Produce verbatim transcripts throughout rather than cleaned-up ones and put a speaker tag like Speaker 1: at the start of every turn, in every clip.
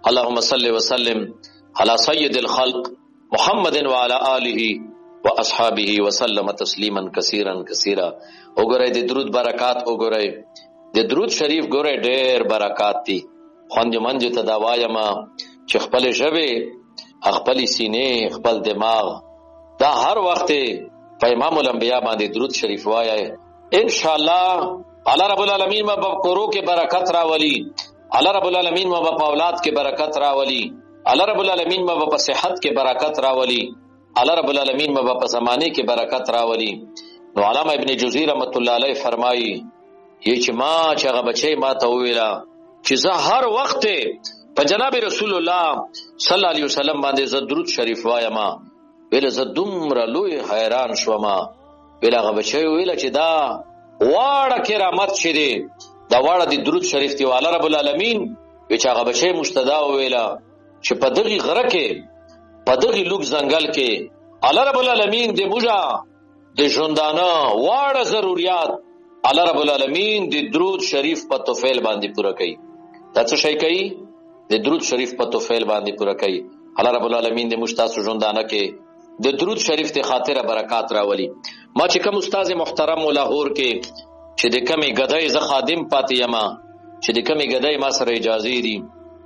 Speaker 1: اللهم صل وسلم على سید الخلق محمد وعلى آله واصحابه وسلم تسلیما کثیرا کثیرا. وګورئ د درود برکات، وګورئ د درود شریف ګورئ ډېر برکات دي. خوند منځ ته دا وایم چې خپل ژبه، خپل سینې، خپل دماغ دا هر وخت په امام الانبیاء باندې درود شریف وایي. ان شاء الله الله رب العالمین ما په کورو کې برکت راولي، الله رب العالمین ما په اولاد کې برکت راولي، الله رب العالمین ما په صحت کې برکت راولي، الله رب العالمین ما په زمانه کې برکت راولي. نو علامه ابن جوزی رحمت الله علیه فرمایي یی چې ما چې هغه بچي ما ته ویلا چې زه هر وخت په جناب رسول الله صلی الله علیه وسلم باندې ز درود شریف وایم، ویل زه دومره لوی حیران شوم. ویل هغه بچي ویل چې دا واړه کرامت چې دی دا واړه د درود شریف دی. الله رب العالمین چې هغه بچي مستدا ویلا چې په دغه غره کې په دغه لوګ ځنګل کې الله رب العالمین د موږ د ژوندانه واړه ضرورت الله رب العالمین د درود شریف په توفیل باندې پوره کوي. دا څه شي کوي؟ د درود شریف په توفیل باندې پوره کوي. الله رب العالمین د مشتاق ژوندانه کې د درود شریف ته خاطر برکات راولي. ما چې کوم استاد محترم لاهور کې چې د کمی غدای ز خادم پاتې یما، چې د کمی غدای ما سره اجازه دي،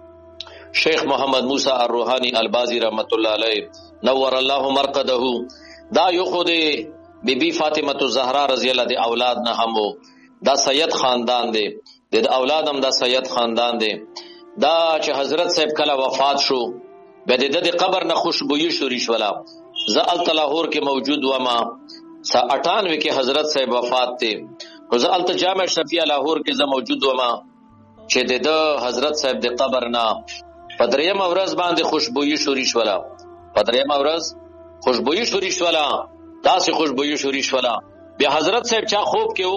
Speaker 1: شیخ محمد موسی الروحانی البازی رحمت الله علیه نور الله مرقده، دا یو خو د بی بی فاطمه الزهرا رضی الله د اولاد نه همو، دا سید خاندان دی، د اولاد هم دا سید خاندان دی. دا چې حضرت صاحب کله وفات شو به د قبر نه خوشبوئی شوري شولا. زه ال لاهور کې موجود وما سا اٹھانوے کې حضرت صاحب وفات ته، نو زه ال جامع شفیع لاهور کې زه موجود وما چې د حضرت صاحب د قبر نه پدریم ورځ باندې خوشبوئی شوري شولا. پدریم ورځ خوشبوئی شوري شولا، داسې خوشبوئی شوري شولا. بیا حضرت صاحب چا خوب کې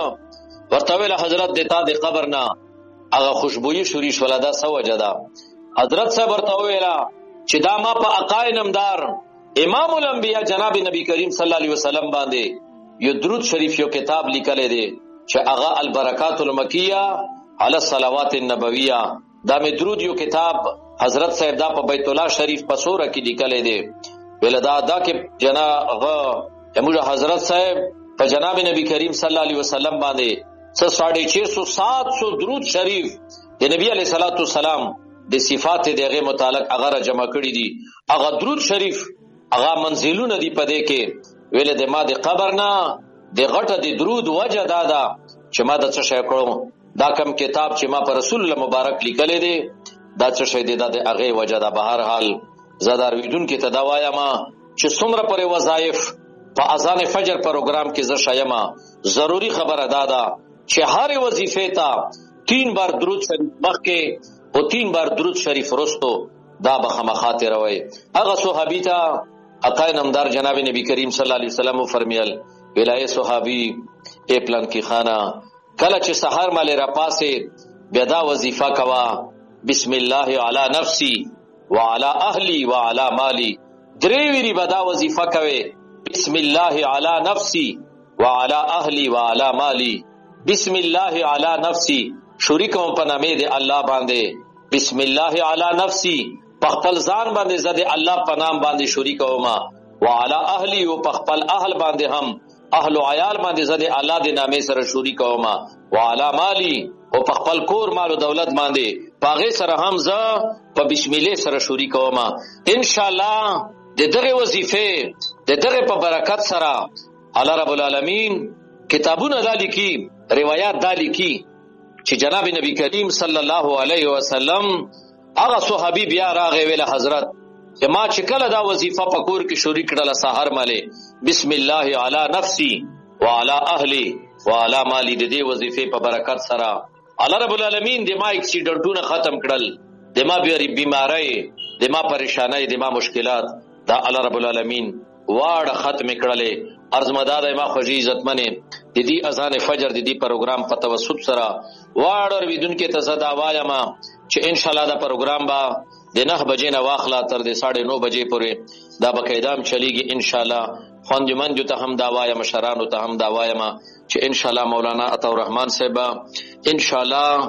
Speaker 1: وکړه ورته ویل حضرت د تا د قبر نه هغه خوشبوئی شوري شولا. دا څه وجه ده؟ حضرت صاحب ورته ویل چې دا ما په عقاید نمدار امام الانبیاء جناب نبی کریم صلی الله علیه وسلم باندې یو درود شریف یو کتاب لیکل دی چې هغه البرکات المکیه علی الصلوات النبویه. دا می درود یو کتاب حضرت صاحب دا په بیت الله شریف په سوره کې لیکل دی. ول دا دا کې جناب موږ حضرت صاحب په جناب نبی کریم صلی الله علیه وسلم باندې څه ساڑھے چھ سو سات سو درود شریف د نبی علیہ الصلوۃ والسلام د صفات دغه متعلق هغه جمع کړی دي. هغه درود شریف هغه منزلونه دی پدې کې. ویل د ما د قبر نه د غټه د درود وجه دادا چې ما د څه شي کړو، دا کم کتاب چې ما پر رسول الله مبارک لیکل دي دا څه شي دی د هغه وجه دا. بهر حال زدار ویدون کې تداوایا ما چې څومره پر وظایف په اذان فجر پروګرام کې ز شایما ضروری خبره دادا چې هر وظیفه ته تین بار درود شریف مخکې او تین بار درود شریف رستو دا بخمه خاطر وای. هغه صحابی ته عقای نمدار جناب نبی کریم صلی الله علیه وسلم فرمیل ولای صحابی ای پلان کی خانه کله چې سحر مال را پاسه بيدا وظیفه کوا بسم الله علی نفسی وعلى اهلی وعلى مالی. درې ویری بدا وظیفه کوي بسم الله علی نفسی وعلى اهلی وعلى مالی. بسم الله علی نفسی شریکم په نامه دی الله باندې، بسم الله علی نفسی په خپل ځان باندې زده الله په نام باندې شریک وما، وعلى اهلی او په خپل اهل باندې هم اهل او عیال باندې زده الله د نامه سره شریک وما، وعلى مالی او په خپل کور مال او دولت باندې پاغه سره هم ز په بسم الله سره شریک وما. ان شاء الله د دغه وظیفه د دغه په برکت سره الله رب العالمین کتابونه دالی کی، روایت دالی کی چې جناب نبی کریم صلی الله علیه وسلم هغه صحابی بیا راغی ویل حضرت چې ما چې کله دا وظیفه په کور کې شریک کړل سحر ماله بسم الله علی نفسی وعلى اهلی وعلى مالی، د دې وظیفه په برکت سره الله رب العالمین د ما اکسیډنټونه ختم کړل، د ما بیماری، د ما پریشانی، د ما مشکلات دا الله رب العالمین واړه ختم کړلې. عرض مدار ما خوږی عزتمنه د دې اذان فجر د دې پروګرام په توسط سره واړه ویدون کې تزدا وایم چې ان شاء الله دا پروګرام با د نه بجې نه واخلا تر د ساڑھے نو بجې پورې دا بقیدام چلیږي ان شاء الله. خوندمن جو ته هم دا وایم، مشرانو ته هم دا وایم چې ان شاء الله مولانا عطا الرحمن صاحب ان شاء الله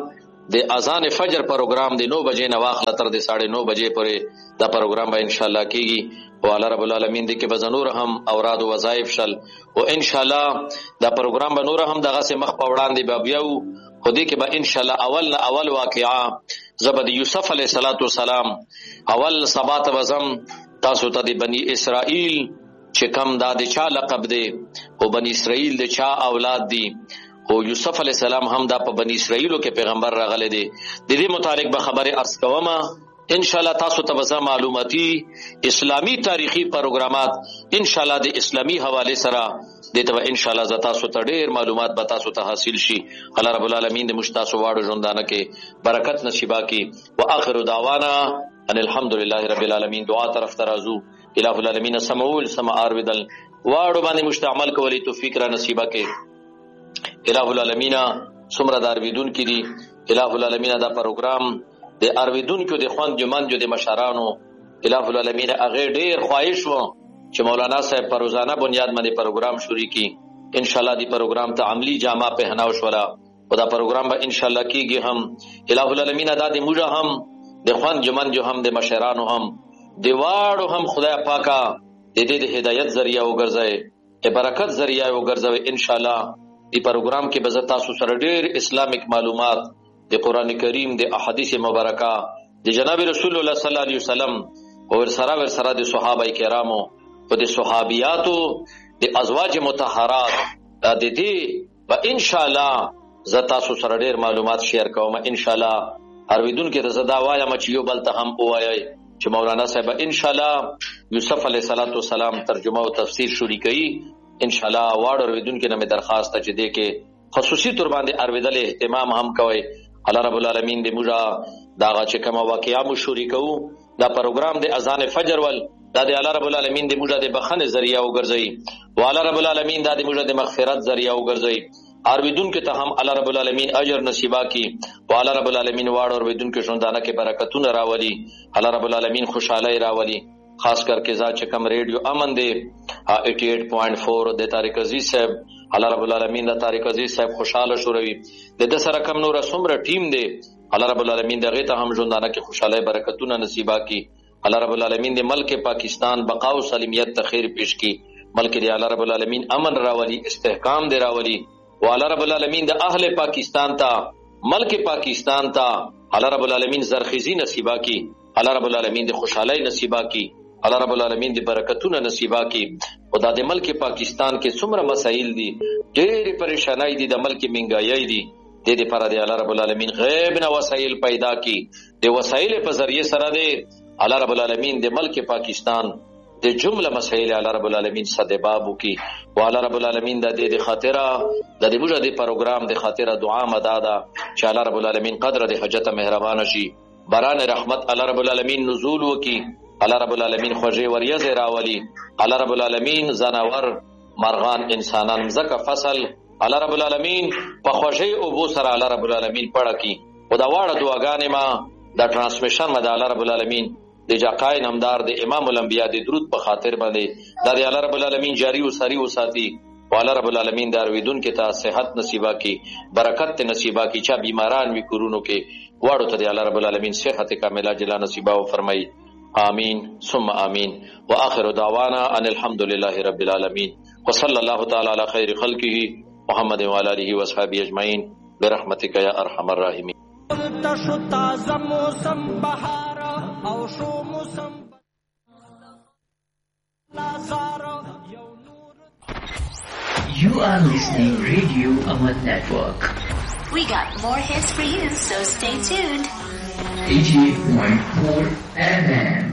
Speaker 1: د اذان فجر پروګرام دی نو بجې نه واخله تر د ساڑھے نو بجې پورې دا پروګرام به ان شاء الله کیږي او الله رب العالمین دې کې به نور هم اوراد او وظایف شل او ان شاء الله دا پروګرام به نور هم دغه سه مخ په وړاندې به بیا خو دې کې به ان شاء الله اول نه اول واقعا زبد یوسف علیه السلام اول سبات وزم تاسو ته د بنی اسرائیل چې کم دا د چا لقب دی او بنی اسرائیل د چا اولاد دي او یوسف علیہ السلام هم دا په بنی اسرائیلو کې پیغمبر راغلی دی د دې متعلق به خبره عرض کوم ان شاء الله تاسو ته به معلوماتي اسلامی تاریخي پروګرامات ان شاء الله د اسلامی حواله سره د ته ان شاء الله ز تاسو ته ډیر معلومات به تاسو ته حاصل شي الله رب العالمین د مشتاسو واړو ژوندانه کې برکت نصیبا کی واخر دعوانا ان الحمد لله رب العالمین. دعا طرف ترازو الہ العالمین سمول سما ارویدل واړو باندې مستعمل کولی توفیق را نصیبا کې الہ العالمین سمرا دارویدون کی دی الہ العالمین دا پروگرام د ارویدون کې د خوان جمان جو د مشرانو الہ العالمین هغه ډیر خواهش وو چې مولانا صاحب پر روزانه بنیاد باندې پروگرام شروع کی ان شاء الله دی پروگرام ته عملی جامه پہناو شولا او دا پروگرام به ان شاء الله کیږي هم الہ العالمین دا د موږ هم د خوان جمان جو هم د مشرانو هم د واړو هم خدای پاکا د دې د هدایت ذریعہ وګرځي د برکت ذریعہ وګرځي ان شاء الله دی پروگرام کې بز تاسو سره ډېر اسلامیک معلومات د قران کریم د احادیث مبارکه د جناب رسول الله صلی الله علیه وسلم او سره ور سره د صحابه کرامو او د صحابیاتو د ازواج مطهرات د دې په ان شاء الله ز تاسو سره ډېر معلومات شیر کوم ان شاء الله ارویدون کې د زدا وایم چې یو بل ته هم وایي چې مولانا صاحب ان شاء الله یوسف علیه السلام ترجمه او تفسیر شروع کړي ان شاء الله واړو ارویدون کې نمه درخواست چې دې کې خصوصي تور باندې ارویدل اهتمام هم کوي الله رب العالمین دې موږ دا چې کوم واقعیا مو شروع کوو دا پروګرام د اذان فجر ول دا د الله رب العالمین دې موږ د بخنه ذریعہ وګرځي او الله رب العالمین دا دې موږ د مغفرت ذریعہ وګرځي ارویدون کې ته هم الله رب العالمین اجر نصیبا کی او الله رب العالمین واړو ارویدون کې ژوندانه کې برکتونه راولي الله رب العالمین خوشاله راولي خاص کر کے ذات چکم ریڈیو امن دے اٹھاسی پوائنٹ فور دے طارق عزیز صاحب اللہ رب العالمین دا طارق عزیز صاحب خوشحال شوروی دے دس رقم نور سمر ٹیم دے اللہ رب العالمین دا غیتا ہم جوندانا کے خوشحال برکتون نصیبا کی اللہ رب العالمین دے ملک پاکستان بقاو سالمیت تخیر پیش کی ملک دے اللہ رب العالمین امن راولی استحکام دے راولی و اللہ رب العالمین دا اہل پاکستان تا ملک پاکستان تا اللہ رب العالمین زرخیزی نصیبا کی اللہ رب العالمین دے خوشحالی نصیبا کی الله رب العالمین دې برکتونه نصیبا کړي او د ملک پاکستان کې څومره مسائل دي ډېر پریشانای دي د ملک منګایي دي د دې لپاره دی الله رب العالمین غیب نه وسایل پیدا کړي د وسایل په ذریعہ سره دی الله رب العالمین د ملک پاکستان د جمله مسائل الله رب العالمین سدبابو کړي او الله رب العالمین د دې خاطره د دې موږ د پروګرام د خاطره دعا مدادا چې الله رب العالمین قدر د حجت مهربان شي باران رحمت الله رب العالمین نزول وکړي الله رب العالمین خوږی وریځ راولي الله رب العالمین زناور مرغان انسانان زکه فصل الله رب العالمین په خوږی او بو سره الله رب العالمین پړه کی او دا واړه دعاګانې ما دا ترانسمیشن ما د الله رب العالمین د جاقای نامدار د امام الانبیاء د درود په خاطر باندې دا د الله رب العالمین جاری او سری او ساتي او الله رب العالمین د ارویدون کې ته صحت نصیبا کی برکت نصیبا کی چا بیماران وی کورونو کې واړو ته د الله رب العالمین صحت کامله جلا نصیبا او فرمای آمین ثم آمین وآخر دعوانا ان الحمد لله رب العالمین وصلی اللہ تعالی علی خیر خلقه محمد وعلى آله وصحبه اجمعین برحمتک یا ارحم الراحمین.
Speaker 2: You are listening Radio Aman Network.
Speaker 3: We got more hits for you, so stay tuned.
Speaker 2: eighty-eight point four F M.